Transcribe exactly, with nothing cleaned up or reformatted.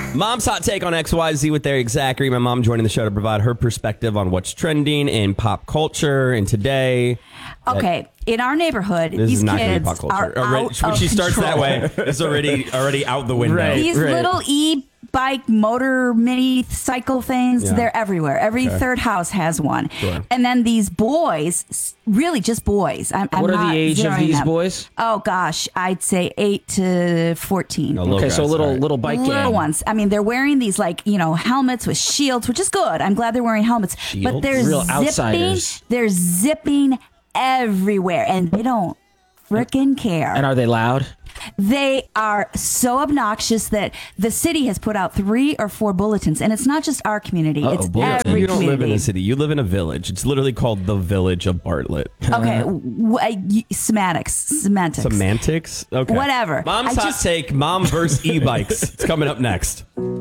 Mom's hot take on X Y Z with Eric Zachary. My mom joining the show to provide her perspective on what's trending in pop culture and today. Okay, in our neighborhood, This these is not going to kids be pop culture. are Already- out when of she starts control. that way, it's already already out the window. Right. These little e-bike motor mini cycle things, Yeah. they're everywhere. Every Okay. third house has one. Sure. And then these boys, s- really just boys. I'm, I'm What are not the age of zeroing these them. boys? Oh, gosh. I'd say eight to fourteen. No, little Okay, so guys, little all right. little bike Little gang. ones. I mean, they're wearing these like, you know, helmets with shields, which is good. I'm glad they're wearing helmets. But Shields? they're Real zipping. outsiders. They're zipping everywhere, and they don't freaking care. And are they loud? They are so obnoxious that the city has put out three or four bulletins, and it's not just our community; Uh-oh, it's bulletins. every You don't live in community. a city. You live in a village. It's literally called the Village of Bartlett. Okay, w- uh, y- semantics, semantics, Semantics? Okay. Whatever. Mom's I hot just- take, mom versus e-bikes. It's coming up next.